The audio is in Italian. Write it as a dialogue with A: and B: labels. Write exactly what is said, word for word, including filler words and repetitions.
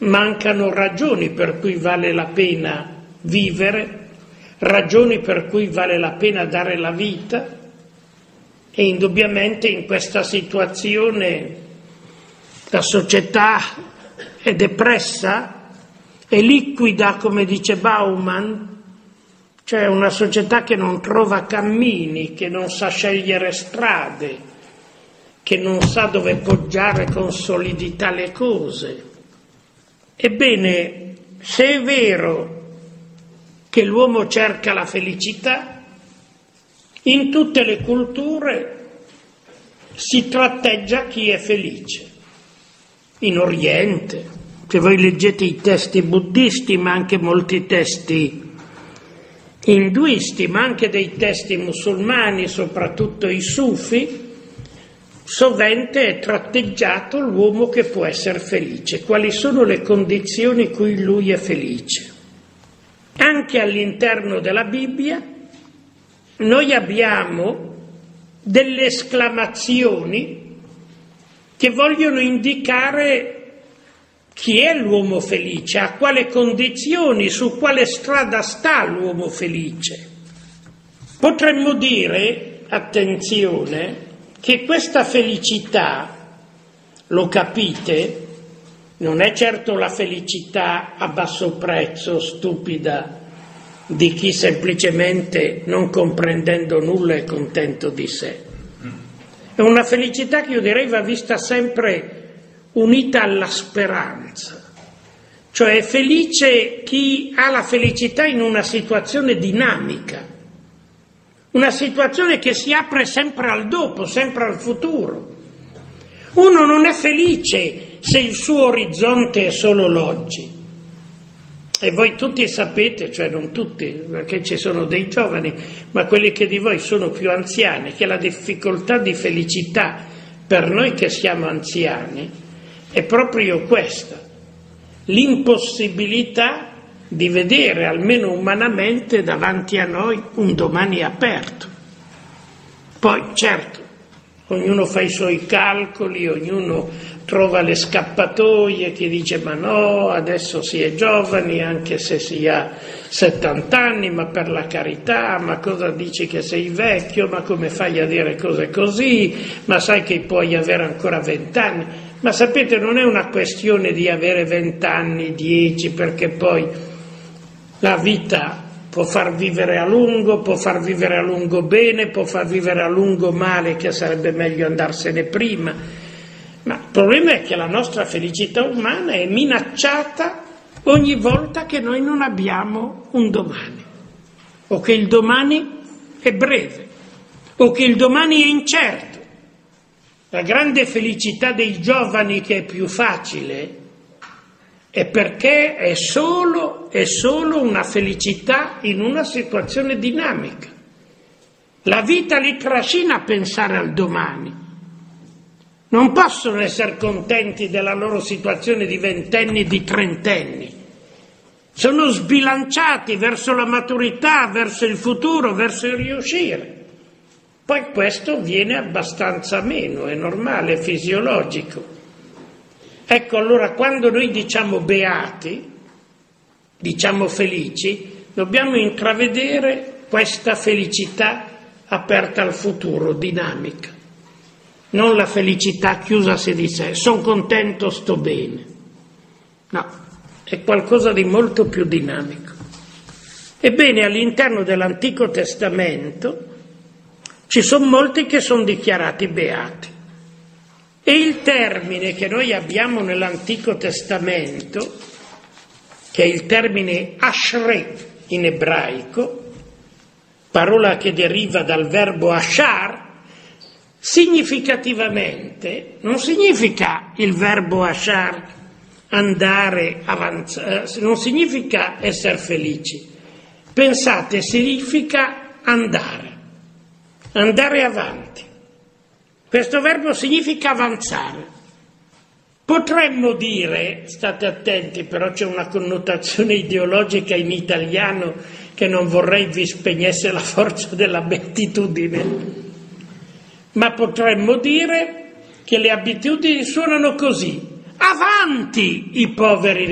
A: mancano ragioni per cui vale la pena vivere, ragioni per cui vale la pena dare la vita, e indubbiamente in questa situazione la società è depressa, è liquida, come dice Bauman, cioè una società che non trova cammini, che non sa scegliere strade, che non sa dove poggiare con solidità le cose. Ebbene, se è vero che l'uomo cerca la felicità, in tutte le culture si tratteggia chi è felice. In Oriente, se voi leggete i testi buddisti, ma anche molti testi induisti, ma anche dei testi musulmani, soprattutto i sufi, sovente è tratteggiato l'uomo che può essere felice. Quali sono le condizioni in cui lui è felice? Anche all'interno della Bibbia noi abbiamo delle esclamazioni che vogliono indicare chi è l'uomo felice, a quale condizioni, su quale strada sta l'uomo felice. Potremmo dire, attenzione, che questa felicità, lo capite, non è certo la felicità a basso prezzo, stupida, di chi semplicemente, non comprendendo nulla, è contento di sé. È una felicità che io direi va vista sempre unita alla speranza. Cioè è felice chi ha la felicità in una situazione dinamica, una situazione che si apre sempre al dopo, sempre al futuro. Uno non è felice se il suo orizzonte è solo l'oggi. E voi tutti sapete, cioè non tutti, perché ci sono dei giovani, ma quelli che di voi sono più anziani, che la difficoltà di felicità per noi che siamo anziani è proprio questa, l'impossibilità di vedere, almeno umanamente, davanti a noi un domani aperto. Poi, certo, ognuno fa i suoi calcoli, ognuno trova le scappatoie, chi dice ma no, adesso si è giovani anche se si ha settanta anni, ma per la carità, ma cosa dici che sei vecchio, ma come fai a dire cose così, ma sai che puoi avere ancora vent'anni. Ma sapete, non è una questione di avere vent'anni, dieci, perché poi la vita può far vivere a lungo, può far vivere a lungo bene, può far vivere a lungo male, che sarebbe meglio andarsene prima. Ma il problema è che la nostra felicità umana è minacciata ogni volta che noi non abbiamo un domani, o che il domani è breve, o che il domani è incerto. La grande felicità dei giovani, che è più facile, è perché è solo, è solo una felicità in una situazione dinamica. La vita li trascina a pensare al domani. Non possono essere contenti della loro situazione di ventenni, di trentenni. Sono sbilanciati verso la maturità, verso il futuro, verso il riuscire. Poi questo viene abbastanza meno, è normale, è fisiologico. Ecco, allora quando noi diciamo beati, diciamo felici, dobbiamo intravedere questa felicità aperta al futuro, dinamica. Non la felicità chiusa a sé di sé, sono contento, sto bene. No, è qualcosa di molto più dinamico. Ebbene, all'interno dell'Antico Testamento ci sono molti che sono dichiarati beati. E il termine che noi abbiamo nell'Antico Testamento, che è il termine ashrei in ebraico, parola che deriva dal verbo ashar, significativamente non significa il verbo ashar, andare, avanzare, non significa essere felici. Pensate, significa andare, andare avanti. Questo verbo significa avanzare. Potremmo dire, state attenti, però c'è una connotazione ideologica in italiano che non vorrei vi spegnesse la forza della beatitudine. Ma potremmo dire che le abitudini suonano così: avanti i poveri